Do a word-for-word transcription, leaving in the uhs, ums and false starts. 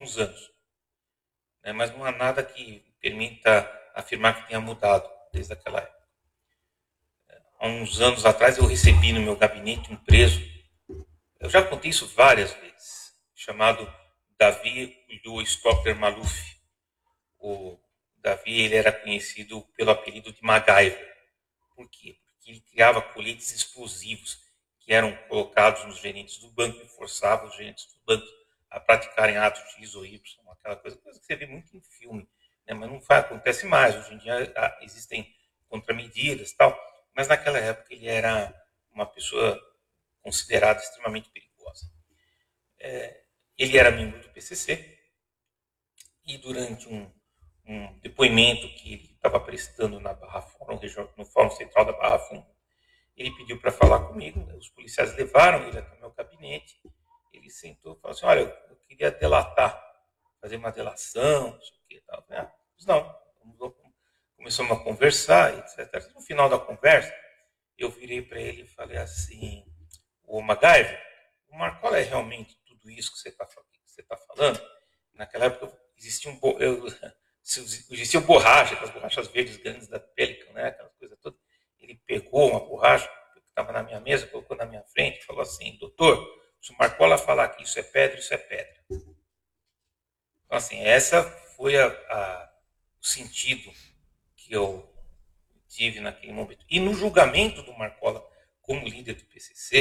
alguns anos, né? Mas não há nada que permita afirmar que tenha mudado desde aquela época. Há uns anos atrás eu recebi no meu gabinete um preso, eu já contei isso várias vezes, chamado Davi Louis Stockler Maluf. O Davi ele era conhecido pelo apelido de MacGyver. Por quê? Porque ele criava coletes explosivos que eram colocados nos gerentes do banco e forçavam os gerentes do banco a praticarem atos X ou Y, aquela coisa, coisa que você vê muito em filme, né? Mas não faz, acontece mais. Hoje em dia existem contramedidas e tal, mas naquela época ele era uma pessoa considerada extremamente perigosa. É, ele era membro do P C C e durante um, um depoimento que ele estava prestando na Barra Fórum, no Fórum Central da Barra Funda, ele pediu para falar comigo, né? Os policiais levaram ele até o meu gabinete, ele sentou e falou assim, olha, eu queria delatar, fazer uma delação, não sei o que, tal. Ah, não, começamos a conversar, etcétera. No final da conversa, eu virei para ele e falei assim, ô MacGyver, o Marcola é realmente tudo isso que você está tá falando? Naquela época existiam, eu, existiam borracha, aquelas borrachas verdes grandes da Pelican, né? Aquelas coisas todas. Ele pegou uma borracha que estava na minha mesa, colocou na minha frente e falou assim, doutor, se o Marcola falar que isso é pedra, isso é pedra. Então, assim, essa foi a, a, o sentido que eu tive naquele momento. E no julgamento do Marcola como líder do P C C,